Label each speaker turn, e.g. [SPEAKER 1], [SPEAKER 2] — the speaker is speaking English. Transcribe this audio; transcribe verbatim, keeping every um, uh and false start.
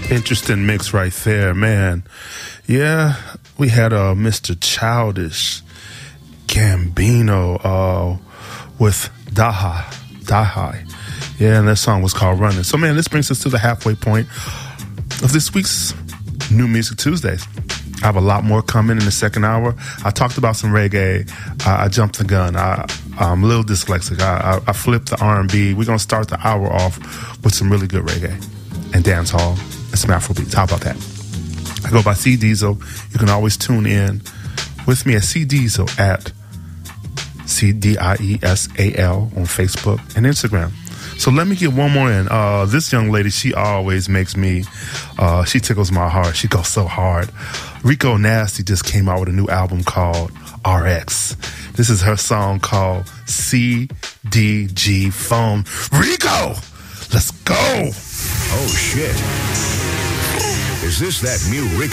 [SPEAKER 1] Interesting mix right there, man. Yeah, we had uh, Mister Childish Gambino uh, with Daha, Daha. Yeah, and that song was called Running. So, man, this brings us to the halfway point of this week's New Music Tuesdays. I have a lot more coming in the second hour. I talked about some reggae. I, I jumped the gun. I, I'm a little dyslexic. I, I, I flipped the R and B. We're going to start the hour off with some really good reggae and dance hall and some Afrobeats. How about that? I go by C Diesel. You can always tune in with me at C Diesel at C D I E S A L on Facebook and Instagram. So let me get one more in. Uh, this young lady, she always makes me, uh, she tickles my heart. She goes so hard. Rico Nasty just came out with a new album called R X. This is her song called C D G Phone. Rico, let's go.
[SPEAKER 2] Oh, shit. Is this that new Rico?